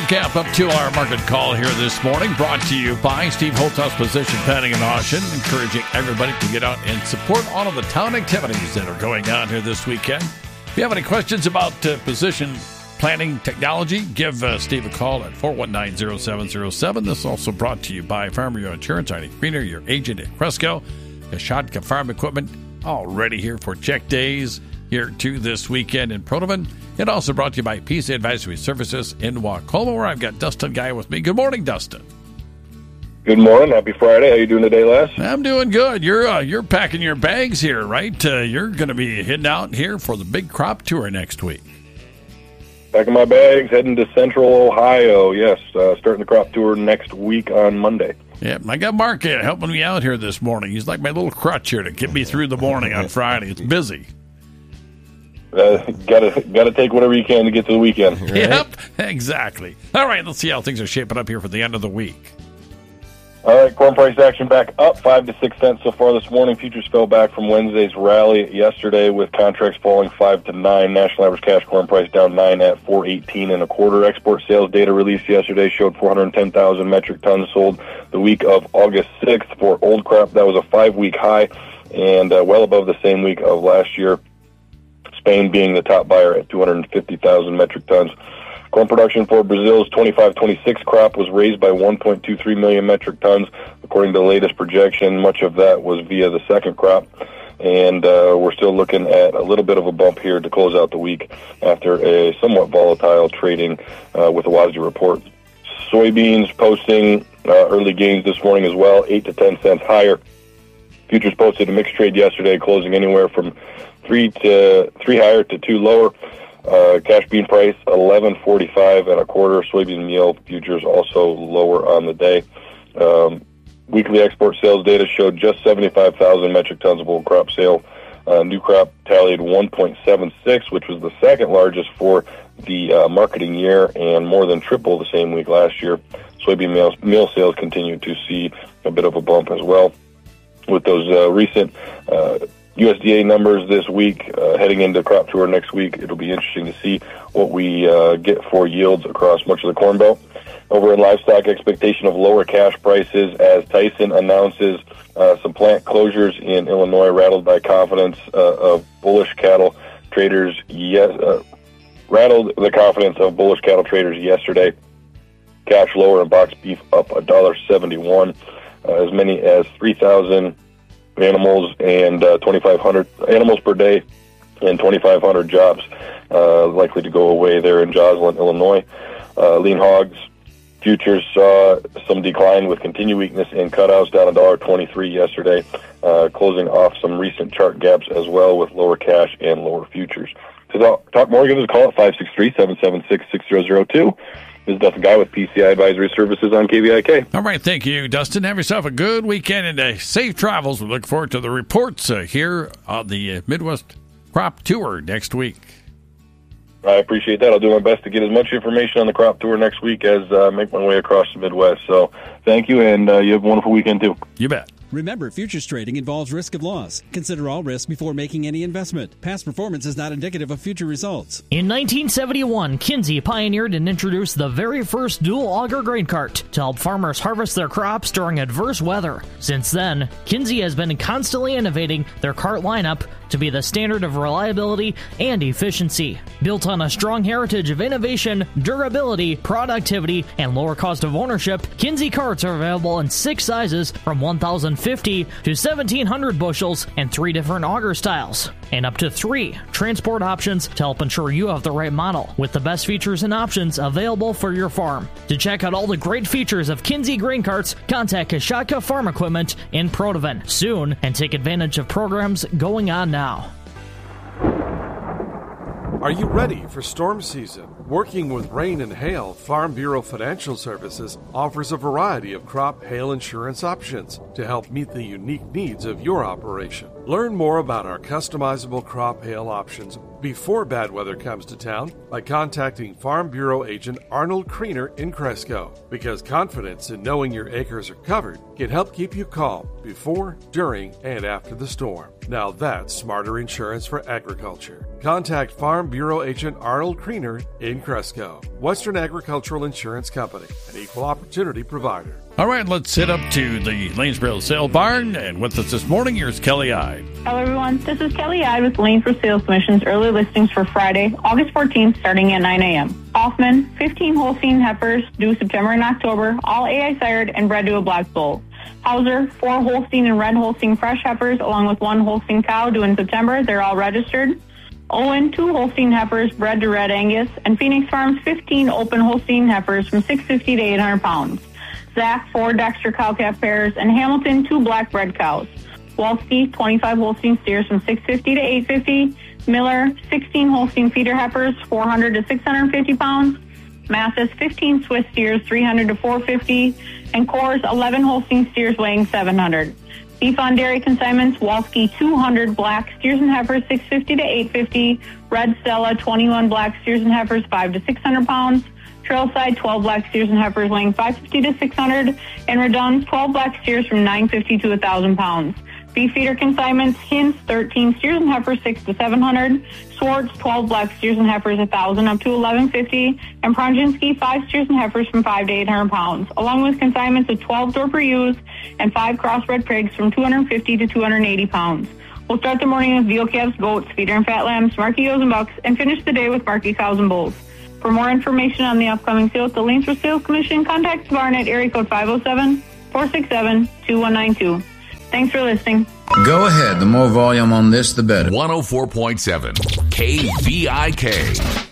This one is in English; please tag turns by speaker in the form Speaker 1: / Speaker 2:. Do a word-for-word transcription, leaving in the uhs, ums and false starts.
Speaker 1: Camp up to our market call here this morning, brought to you by Steve Holthouse Position Planning and Auction, encouraging everybody to get out and support all of the town activities that are going on here this weekend. If you have any questions about uh, position planning technology, give uh, Steve a call at four one nine, zero seven zero seven. This is also brought to you by Farmer Your Insurance, Arnie Greener, your agent at Cresco, Kashatka Farm Equipment, all ready here for check days here too this weekend in Protovan. It also brought to you by P C Advisory Services in Wacolma, where I've got Dustin Guy with me. Good morning, Dustin.
Speaker 2: Good morning. Happy Friday. How you doing today, Les?
Speaker 1: I'm doing good. You're uh, you're packing your bags here, right? Uh, you're going to be heading out here for the big crop tour next week.
Speaker 2: Packing my bags, heading to Central Ohio. Yes, uh, starting the crop tour next week on Monday.
Speaker 1: Yeah, I got Mark uh, helping me out here this morning. He's like my little crutch here to get me through the morning on Friday. It's busy.
Speaker 2: Uh, gotta gotta take whatever you can to get to the weekend.
Speaker 1: Right? Yep, exactly. All right, let's see how things are shaping up here for the end of the week.
Speaker 2: All right, corn price action back up five to six cents so far this morning. Futures fell back from Wednesday's rally yesterday, with contracts falling five to nine. National average cash corn price down nine at four eighteen and a quarter. Export sales data released yesterday showed four hundred ten thousand metric tons sold the week of August sixth for old crop. That was a five-week high and uh, well above the same week of last year. Spain being the top buyer at two hundred fifty thousand metric tons. Corn production for Brazil's twenty-five twenty-six crop was raised by one point two three million metric tons, according to the latest projection. Much of that was via the second crop, and uh, we're still looking at a little bit of a bump here to close out the week after a somewhat volatile trading uh, with the W A S D report. Soybeans posting uh, early gains this morning as well, eight to ten cents higher. Futures posted a mixed trade yesterday, closing anywhere from three to three higher to two lower. Uh, cash bean price eleven forty-five and a quarter. Soybean meal futures also lower on the day. Um, weekly export sales data showed just seventy-five thousand metric tons of old crop sale. Uh, new crop tallied one point seven six, which was the second largest for the uh, marketing year and more than triple the same week last year. Soybean meal, meal sales continue to see a bit of a bump as well. With those uh, recent uh, U S D A numbers this week, uh, heading into crop tour next week, it'll be interesting to see what we uh, get for yields across much of the Corn Belt. Over in livestock, expectation of lower cash prices as Tyson announces uh, some plant closures in Illinois, rattled by confidence uh, of bullish cattle traders. Yes, uh, rattled the confidence of bullish cattle traders yesterday. Cash lower and box beef up one dollar seventy-one. Uh, as many as three thousand animals and uh, twenty-five hundred animals per day and twenty-five hundred jobs uh, likely to go away there in Joslin, Illinois. Uh, lean hogs futures saw some decline with continued weakness in cutouts, down one dollar twenty-three yesterday, uh, closing off some recent chart gaps as well with lower cash and lower futures. To talk, talk more, give us a call at five six three, seven seven six, six zero zero two. This is Dustin Guy with P C I Advisory Services on K V I K.
Speaker 1: All right, thank you, Dustin. Have yourself a good weekend and uh, safe travels. We look forward to the reports uh, here on the uh, Midwest Crop Tour next week.
Speaker 2: I appreciate that. I'll do my best to get as much information on the crop tour next week as I uh, make my way across the Midwest. So thank you, and uh, you have a wonderful weekend, too.
Speaker 1: You bet.
Speaker 3: Remember, futures trading involves risk of loss. Consider all risks before making any investment. Past performance is not indicative of future results.
Speaker 4: In nineteen seventy-one, Kinsey pioneered and introduced the very first dual auger grain cart to help farmers harvest their crops during adverse weather. Since then, Kinsey has been constantly innovating their cart lineup to be the standard of reliability and efficiency. Built on a strong heritage of innovation, durability, productivity, and lower cost of ownership, Kinsey carts are available in six sizes from one thousand fifty to seventeen hundred bushels and three different auger styles, and up to three transport options to help ensure you have the right model with the best features and options available for your farm. To check out all the great features of Kinsey grain carts, contact Kashatka Farm Equipment in Protovan soon and take advantage of programs going on now.
Speaker 5: Are you ready for storm season? Working with rain and hail, Farm Bureau Financial Services offers a variety of crop hail insurance options to help meet the unique needs of your operation. Learn more about our customizable crop hail options before bad weather comes to town by contacting Farm Bureau agent Arnold Kriener in Cresco, because confidence in knowing your acres are covered can help keep you calm before, during, and after the storm. Now that's smarter insurance for agriculture. Contact Farm Bureau agent Arnold Kriener in Cresco. Western Agricultural Insurance Company, an equal opportunity provider.
Speaker 1: All right, let's head up to the Lanesboro Sale Barn. And with us this morning, here's Kelly Ide.
Speaker 6: Hello, everyone. This is Kelly Ide with Lanesboro Sales Commission's early listings for Friday, August fourteenth, starting at nine a.m. Hoffman, fifteen Holstein heifers due September and October, all A I sired and bred to a black bull. Hauser, four Holstein and red Holstein fresh heifers, along with one Holstein cow due in September. They're all registered. Owen, two Holstein heifers bred to Red Angus, and Phoenix Farms, fifteen open Holstein heifers from six hundred fifty to eight hundred pounds. Zach, four Dexter cow-calf pairs, and Hamilton, two black bred cows. Walski, twenty-five Holstein steers from six hundred fifty to eight hundred fifty. Miller, sixteen Holstein feeder heifers, four hundred to six hundred fifty pounds. Mathis, fifteen Swiss steers, three hundred to four hundred fifty. And Coors, eleven Holstein steers weighing seven hundred. Beef on dairy consignments, Walski, two hundred black steers and heifers, six hundred fifty to eight hundred fifty. Red Stella, twenty-one black steers and heifers, five to six hundred pounds. Trailside, twelve black steers and heifers weighing five hundred fifty to six hundred. And Redon's, twelve black steers from nine hundred fifty to one thousand pounds. Beef feeder consignments, Hints, thirteen steers and heifers, six to seven hundred. Swartz, twelve black steers and heifers, one thousand up to eleven fifty. And Pronjinsky, five steers and heifers from five to eight hundred pounds, along with consignments of twelve Dorper ewes and five crossbred pigs from two hundred fifty to two hundred eighty pounds. We'll start the morning with veal calves, goats, feeder and fat lambs, marky ewes and bucks, and finish the day with marky cows and bulls. For more information on the upcoming sale at the Lanesboro Sales Commission, contact the barn at area code five oh seven, four six seven, two one nine two. Thanks for listening.
Speaker 7: Go ahead. The more volume on this, the better.
Speaker 8: one oh four point seven K V I K.